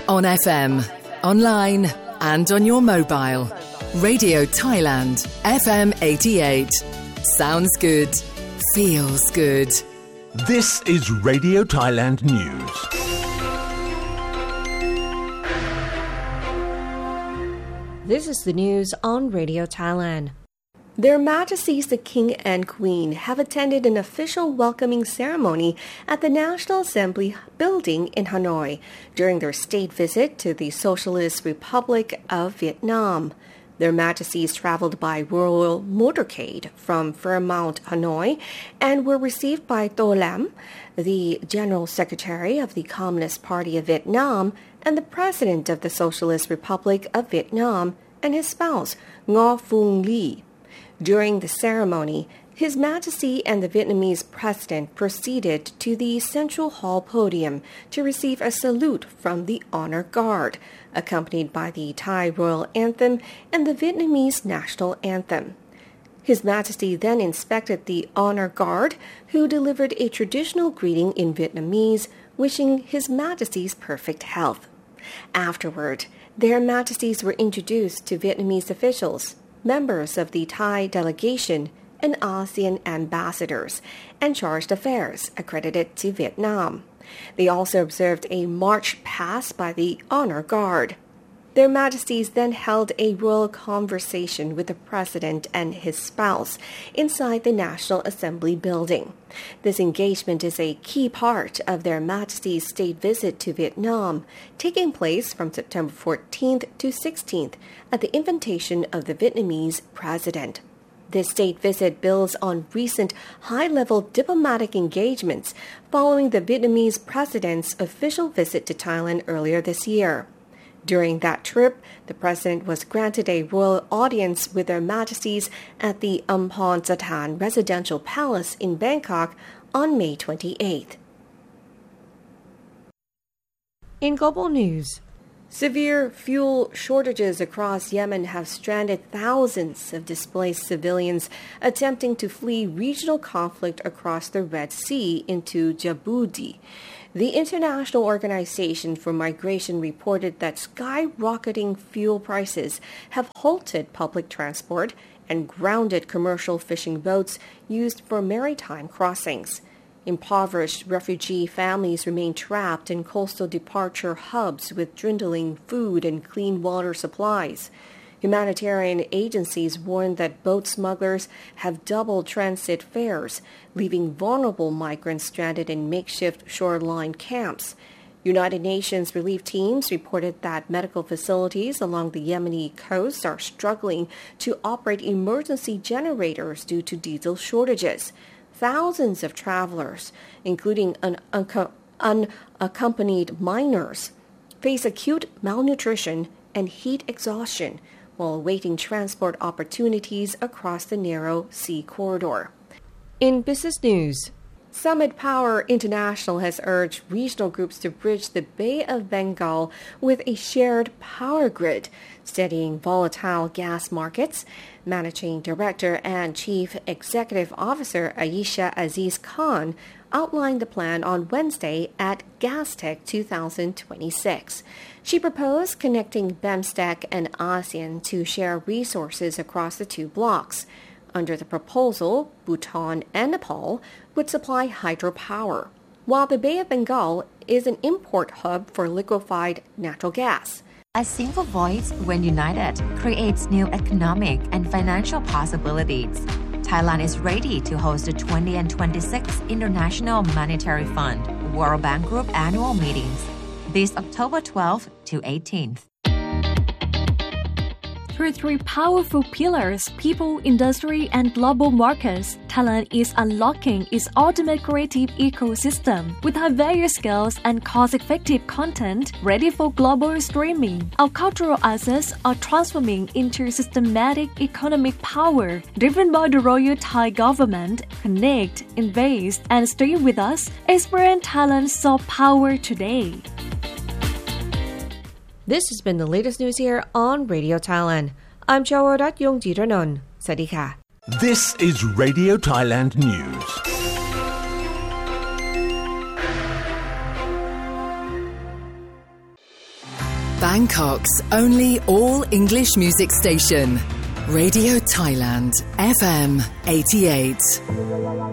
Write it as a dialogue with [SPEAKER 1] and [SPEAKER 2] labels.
[SPEAKER 1] On FM, online and on your mobile. Radio Thailand, FM 88. Sounds good. Feels good.
[SPEAKER 2] This is Radio Thailand News.
[SPEAKER 3] This is the news on Radio Thailand. Their Majesties the King and Queen have attended an official welcoming ceremony at the National Assembly building in Hanoi during their state visit to the Socialist Republic of Vietnam. Their Majesties traveled by royal motorcade from Fairmount, Hanoi, and were received by To Lam, the General Secretary of the Communist Party of Vietnam and the President of the Socialist Republic of Vietnam, and his spouse, Ngo Phuong Ly. During the ceremony, His Majesty and the Vietnamese President proceeded to the Central Hall podium to receive a salute from the Honor Guard, accompanied by the Thai Royal Anthem and the Vietnamese National Anthem. His Majesty then inspected the Honor Guard, who delivered a traditional greeting in Vietnamese, wishing His Majesty's perfect health. Afterward, their Majesties were introduced to Vietnamese officials, members of the Thai delegation, and ASEAN ambassadors, and chargé d'affaires accredited to Vietnam. They also observed a march past by the Honor Guard. Their Majesties then held a royal conversation with the President and his spouse inside the National Assembly building. This engagement is a key part of Their Majesty's state visit to Vietnam, taking place from September 14th to 16th at the invitation of the Vietnamese President. This state visit builds on recent high-level diplomatic engagements following the Vietnamese President's official visit to Thailand earlier this year. During that trip, the President was granted a royal audience with Their Majesties at the Ampon Satan Residential Palace in Bangkok on May 28th. In global news, severe fuel shortages across Yemen have stranded thousands of displaced civilians attempting to flee regional conflict across the Red Sea into Djibouti. The International Organization for Migration reported that skyrocketing fuel prices have halted public transport and grounded commercial fishing boats used for maritime crossings. Impoverished refugee families remain trapped in coastal departure hubs with dwindling food and clean water supplies. Humanitarian agencies warn that boat smugglers have doubled transit fares, leaving vulnerable migrants stranded in makeshift shoreline camps. United Nations relief teams reported that medical facilities along the Yemeni coast are struggling to operate emergency generators due to diesel shortages. Thousands of travelers, including unaccompanied minors, face acute malnutrition and heat exhaustion while awaiting transport opportunities across the narrow sea corridor. In business news, Summit Power International has urged regional groups to bridge the Bay of Bengal with a shared power grid, steadying volatile gas markets. Managing Director and Chief Executive Officer Ayesha Aziz Khan outlined the plan on Wednesday at GasTech 2026. She proposed connecting BEMSTEC and ASEAN to share resources across the two blocs. Under the proposal, Bhutan and Nepal would supply hydropower, while the Bay of Bengal is an import hub for liquefied natural gas.
[SPEAKER 4] A single voice, when united, creates new economic and financial possibilities. Thailand is ready to host the 20 and 26 International Monetary Fund World Bank Group annual meetings this October 12th to 18th.
[SPEAKER 5] Through three powerful pillars, people, industry, and global markets, Thailand is unlocking its ultimate creative ecosystem with high value skills and cost-effective content ready for global streaming. Our cultural assets are transforming into systematic economic power driven by the Royal Thai government. Connect, invest, and stay with us. Experience Thailand's soft power today.
[SPEAKER 3] This has been the latest news here on Radio Thailand. I'm Chawarat Yongjitranon. สวัสดีค่ะ
[SPEAKER 2] This is Radio Thailand News.
[SPEAKER 1] Bangkok's only all-English music station. Radio Thailand, FM 88.